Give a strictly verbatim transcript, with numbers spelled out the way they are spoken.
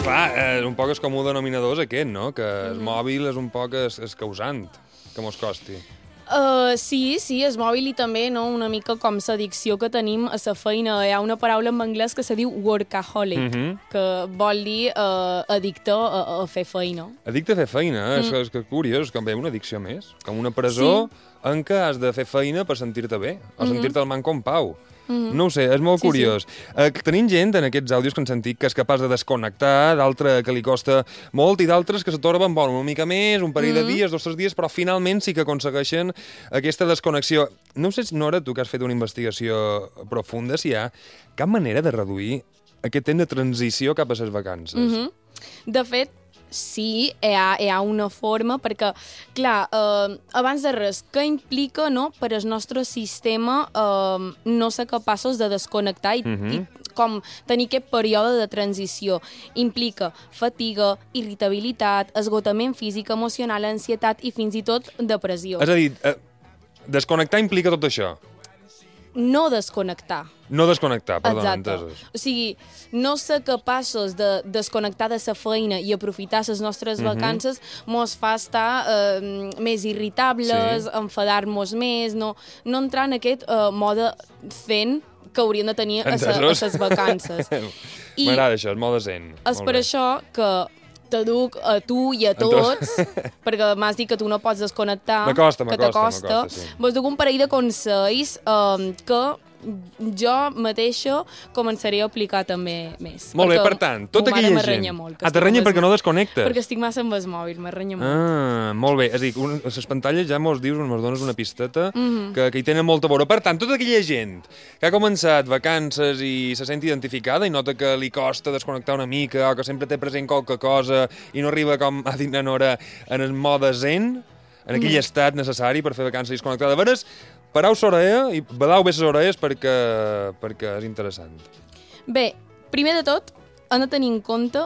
clar, eh, un poc és com un denominador és aquest, no? Que el mòbil és un poc es, es causant que mos costi. Uh, sí, sí, és mòbil i també no, una mica com l'addicció que tenim a la feina. Hi ha una paraula en anglès que se diu workaholic, mm -hmm. que vol dir uh, addicte a, a fer feina. Addicte a fer feina, mm. és, és que curiós, com bé una addicció més, com una presó sí. en què has de fer feina per sentir-te bé, o mm -hmm. sentir-te al manco en pau. Mm-hmm. No ho sé, és molt sí, curiós. Sí. Eh, tenim gent en aquests àudios que han sentit que és capaç de desconnectar, d'altra que li costa molt i d'altres que se torben bon, una mica més, un parell mm-hmm. de dies, dos o tres dies, però finalment sí que aconsegueixen aquesta desconnexió. No sé, Nora, tu que has fet una investigació profunda, si hi ha cap manera de reduir aquest temps de transició cap a les vacances. Mm-hmm. De fet, sí, hi ha, hi ha una forma, perquè, clar, eh, abans de res, què implica, no?, per al nostre sistema eh, no ser capaços de desconnectar i, mm-hmm. i com tenir aquest període de transició? Implica fatiga, irritabilitat, esgotament físic, emocional, ansietat i fins i tot depressió. És a dir, eh, desconnectar implica tot això? No desconnectar. No desconnectar, perdó, exacte. entesos. O sigui, no ser capaços de desconnectar de la feina i aprofitar les nostres mm-hmm. vacances mos fa estar eh, més irritables, sí. enfadar-nos més, no, no entrar en aquest eh, mode zen que hauríem de tenir a les vacances. M'agrada això, el mode zen. És per això que t'educ a tu i a tots, perquè m'has dit que tu no pots desconnectar, m'acosta, que t'acosta, t'acosta. Sí. Vos duc un parell de consells um, que jo mateixa començaré a aplicar també més. Molt bé, per tant, tota aquella gent... Molt, ah, t'arrenya perquè no desconnectes? Perquè estic massa amb el mòbil, m'arrenya molt. Ah, molt bé. És a dir, a les pantalles ja mos dius, mos dones una pisteta mm-hmm. que, que hi tenen molta vora. Per tant, tota aquella gent que ha començat vacances i se sent identificada i nota que li costa desconnectar una mica o que sempre té present qualque cosa i no arriba, com ha dit la Nora, en el mode zen, en aquell mm. estat necessari per fer vacances desconnectada. A veure, parau l'orella i badau bé les orelles perquè, perquè és interessant. Bé, primer de tot, hem de tenir en compte